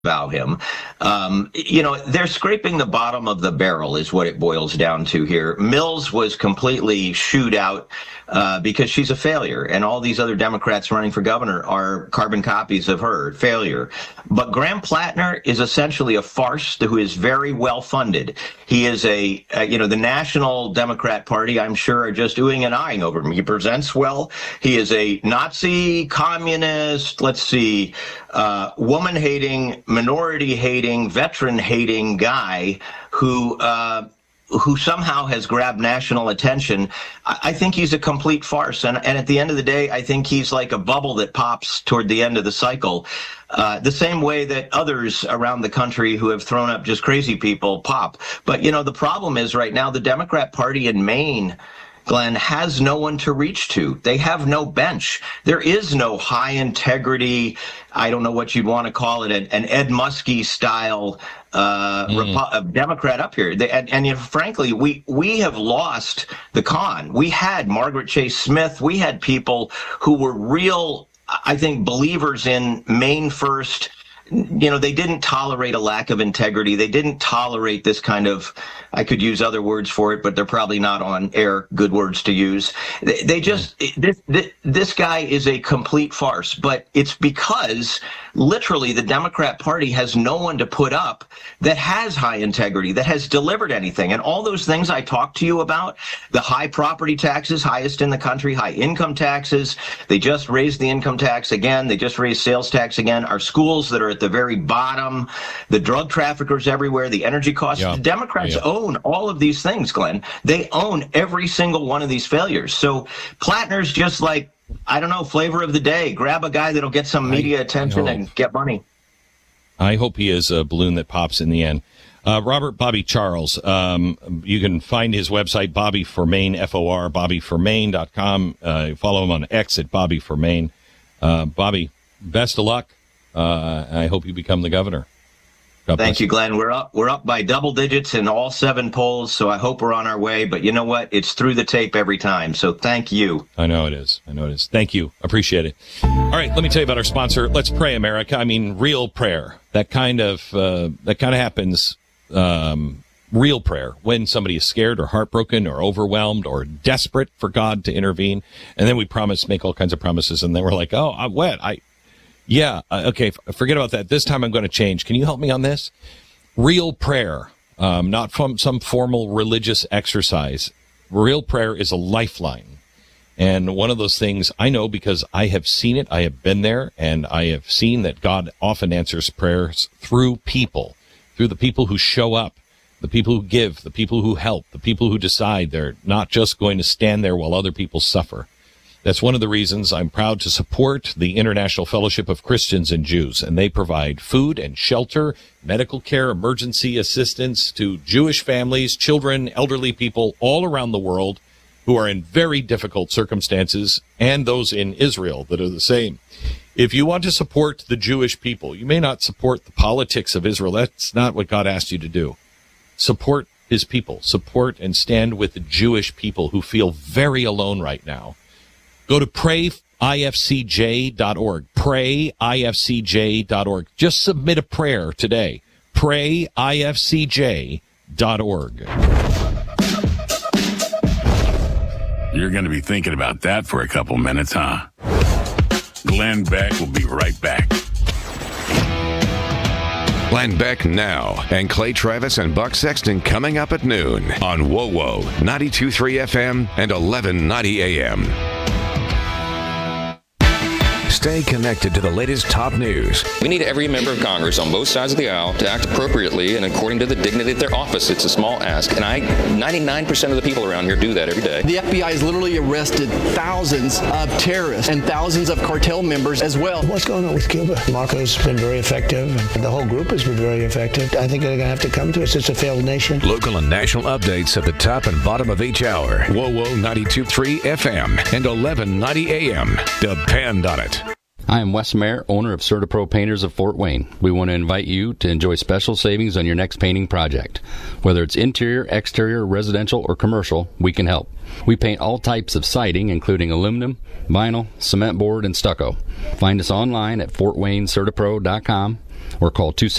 disavow him. They're scraping the bottom of the barrel is what it boils down to here. Mills was completely shooed out because she's a failure, and all these other Democrats running for governor are carbon copies of her failure. But Graham Plattner is essentially a farce who is very well funded. He is the National Democrat Party, I'm sure, are just oohing and eyeing over him. He presents well. He is a Nazi, communist, woman-hating, minority-hating, veteran-hating guy who somehow has grabbed national attention. I think he's a complete farce. And at the end of the day, I think he's like a bubble that pops toward the end of the cycle, the same way that others around the country who have thrown up just crazy people pop. But, the problem is right now the Democrat Party in Maine, Glenn, has no one to reach to. They have no bench. There is no high integrity, I don't know what you'd want to call it, an Ed Muskie style Democrat up here. Frankly, we have lost the con. We had Margaret Chase Smith. We had people who were real, I think, believers in Maine first. They didn't tolerate a lack of integrity. They didn't tolerate this kind of, I could use other words for it, but they're probably not on air good words to use. This guy is a complete farce, but it's because literally the Democrat Party has no one to put up that has high integrity, that has delivered anything. And all those things I talked to you about, the high property taxes, highest in the country, high income taxes. They just raised the income tax again. They just raised sales tax again. Our schools that are at the very bottom, the drug traffickers everywhere, the energy costs. Yeah. The Democrats own all of these things, Glenn. They own every single one of these failures. So Plattner's just like, I don't know, flavor of the day. Grab a guy that'll get some media attention and get money. I hope he is a balloon that pops in the end. Robert Bobby Charles, you can find his website, Bobby for Maine, FOR, BobbyForMaine.com. Follow him on X at Bobby for Maine. Bobby, best of luck. I hope you become the governor. Thank you, Glenn. We're up by double digits in all 7 polls, so I hope we're on our way. But you know what? It's through the tape every time. So thank you. I know it is. Thank you. Appreciate it. All right, let me tell you about our sponsor. Let's Pray America. I mean, real prayer. That kind of happens. Real prayer when somebody is scared or heartbroken or overwhelmed or desperate for God to intervene, and then we make all kinds of promises, and then we're like, oh, I'm wet. Okay, forget about that. This time I'm going to change. Can you help me on this? Real prayer, not from some formal religious exercise. Real prayer is a lifeline. And one of those things I know because I have seen it, I have been there, and I have seen that God often answers prayers through people, through the people who show up, the people who give, the people who help, the people who decide they're not just going to stand there while other people suffer. That's one of the reasons I'm proud to support the International Fellowship of Christians and Jews, and they provide food and shelter, medical care, emergency assistance to Jewish families, children, elderly people all around the world who are in very difficult circumstances, and those in Israel that are the same. If you want to support the Jewish people, you may not support the politics of Israel. That's not what God asked you to do. Support his people. Support and stand with the Jewish people who feel very alone right now. Go to prayifcj.org. Prayifcj.org. Just submit a prayer today. Prayifcj.org. You're going to be thinking about that for a couple minutes, huh? Glenn Beck will be right back. Glenn Beck now, and Clay Travis and Buck Sexton coming up at noon on WoWo 92.3 FM and 1190 AM. Stay connected to the latest top news. We need every member of Congress on both sides of the aisle to act appropriately and according to the dignity of their office. It's a small ask, and 99% of the people around here do that every day. The FBI has literally arrested thousands of terrorists and thousands of cartel members as well. What's going on with Cuba? Marco's been very effective, and the whole group has been very effective. I think they're going to have to come to us. It's a failed nation. Local and national updates at the top and bottom of each hour. WoWo 92.3 FM and 1190 AM. Depend on it. I am Wes Mayer, owner of CertaPro Painters of Fort Wayne. We want to invite you to enjoy special savings on your next painting project. Whether it's interior, exterior, residential, or commercial, we can help. We paint all types of siding, including aluminum, vinyl, cement board, and stucco. Find us online at FortWayneCertaPro.com or call